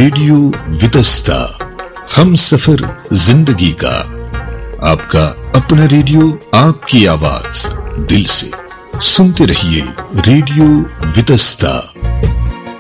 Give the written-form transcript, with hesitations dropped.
Radio Vitasta, हम सफर जिंदगी का। आपका अपना रेडियो, आपकी आवाज, दिल से सुनते रहिए रेडियो वितस्ता।